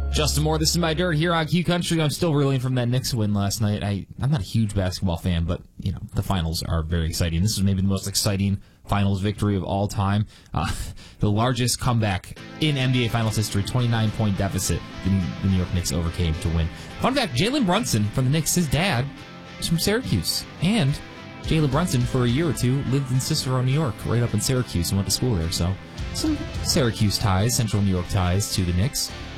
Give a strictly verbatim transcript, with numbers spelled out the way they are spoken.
Justin Moore, this is my dirt here on Q Country. I'm still reeling from that Knicks win last night. I, I'm not a huge basketball fan, but you know the finals are very exciting. This is maybe the most exciting finals victory of all time. Uh, the largest comeback in N B A Finals history, twenty-nine point deficit the New, the New York Knicks overcame to win. Fun fact, Jalen Brunson from the Knicks, his dad is from Syracuse. And Jalen Brunson, for a year or two, lived in Cicero, New York, right up in Syracuse, and went to school there. So some Syracuse ties, Central New York ties to the Knicks.